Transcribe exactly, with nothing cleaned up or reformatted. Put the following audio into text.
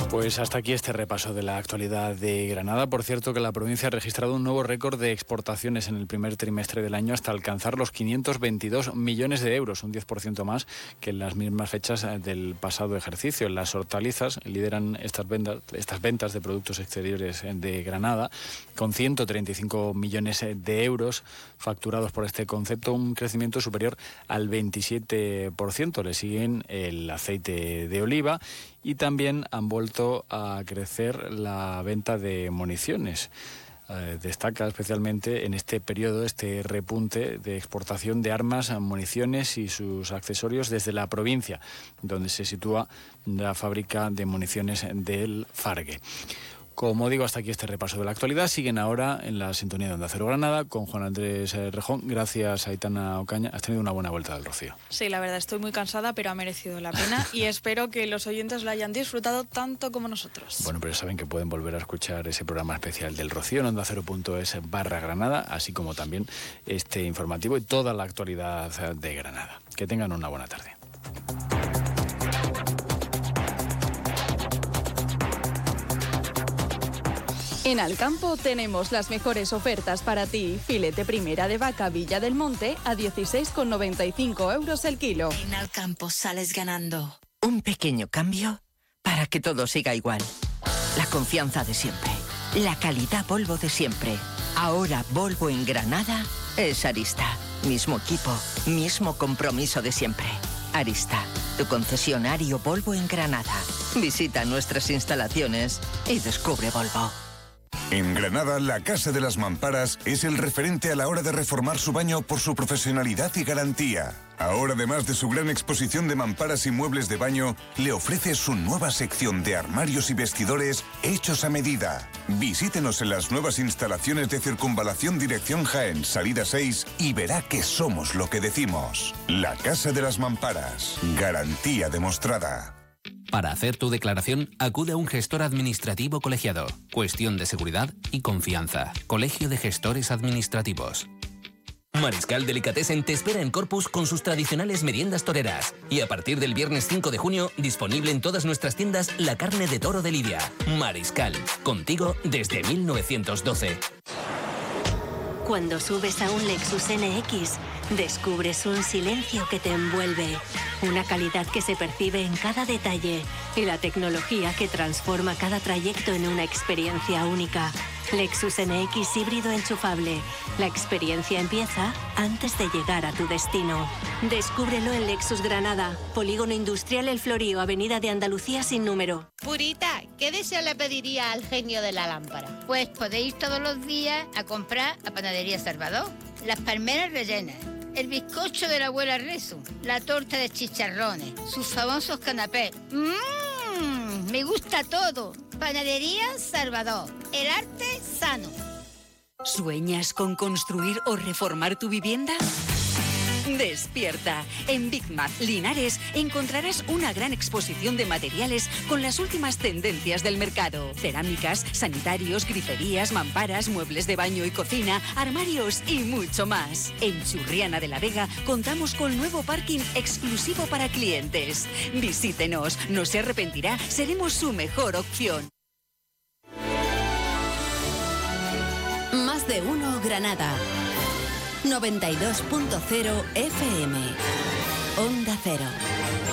Pues hasta aquí este repaso de la actualidad de Granada. Por cierto, que la provincia ha registrado un nuevo récord de exportaciones en el primer trimestre del año hasta alcanzar los quinientos veintidós millones de euros, un diez por ciento más que en las mismas fechas del pasado ejercicio. Las hortalizas lideran estas ventas, estas ventas de productos exteriores de Granada con ciento treinta y cinco millones de euros facturados por este concepto, un crecimiento superior al veintisiete por ciento. Le siguen el aceite de oliva y también han vuelto a crecer la venta de municiones. Eh, destaca especialmente en este periodo este repunte de exportación de armas, municiones y sus accesorios desde la provincia, donde se sitúa la fábrica de municiones del Fargue. Como digo, hasta aquí este repaso de la actualidad. Siguen ahora en la sintonía de Onda Cero Granada con Juan Andrés Rejón. Gracias, Aitana Ocaña. Has tenido una buena vuelta del Rocío. Sí, la verdad, estoy muy cansada, pero ha merecido la pena y espero que los oyentes lo hayan disfrutado tanto como nosotros. Bueno, pero saben que pueden volver a escuchar ese programa especial del Rocío en onda cero punto es barra Granada, así como también este informativo y toda la actualidad de Granada. Que tengan una buena tarde. En Alcampo tenemos las mejores ofertas para ti. Filete primera de vaca Villa del Monte a dieciséis con noventa y cinco euros el kilo. En Alcampo sales ganando. Un pequeño cambio para que todo siga igual. La confianza de siempre. La calidad Volvo de siempre. Ahora Volvo en Granada es Arista. Mismo equipo, mismo compromiso de siempre. Arista, tu concesionario Volvo en Granada. Visita nuestras instalaciones y descubre Volvo. En Granada, la Casa de las Mamparas es el referente a la hora de reformar su baño por su profesionalidad y garantía. Ahora, además de su gran exposición de mamparas y muebles de baño, le ofrece su nueva sección de armarios y vestidores hechos a medida. Visítenos en las nuevas instalaciones de Circunvalación Dirección Jaén, salida seis, y verá que somos lo que decimos. La Casa de las Mamparas. Garantía demostrada. Para hacer tu declaración, acude a un gestor administrativo colegiado. Cuestión de seguridad y confianza. Colegio de Gestores Administrativos. Mariscal Delicatessen te espera en Corpus con sus tradicionales meriendas toreras. Y a partir del viernes cinco de junio, disponible en todas nuestras tiendas la carne de toro de Lidia. Mariscal, contigo desde mil novecientos doce. Cuando subes a un Lexus N X, descubres un silencio que te envuelve, una calidad que se percibe en cada detalle y la tecnología que transforma cada trayecto en una experiencia única. Lexus N X híbrido enchufable. La experiencia empieza antes de llegar a tu destino. Descúbrelo en Lexus Granada, Polígono Industrial El Florío, Avenida de Andalucía sin número. Purita, ¿qué deseo le pediría al genio de la lámpara? Pues podéis todos los días a comprar a Panadería Salvador. Las palmeras rellenas, el bizcocho de la abuela Rezo, la torta de chicharrones, sus famosos canapés. ¡Mmm! Me gusta todo. Panadería Salvador, el arte sano. ¿Sueñas con construir o reformar tu vivienda? Despierta. En Big Mac Linares encontrarás una gran exposición de materiales con las últimas tendencias del mercado. Cerámicas, sanitarios, griferías, mamparas, muebles de baño y cocina, armarios y mucho más. En Churriana de la Vega contamos con nuevo parking exclusivo para clientes. Visítenos, no se arrepentirá, seremos su mejor opción. Más de uno Granada. noventa y dos punto cero F M. Onda Cero.